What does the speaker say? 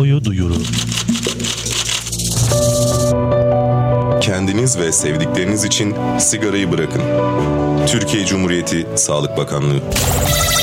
Kamuoyu duyuru. Kendiniz ve sevdikleriniz için sigarayı bırakın. Türkiye Cumhuriyeti Sağlık Bakanlığı.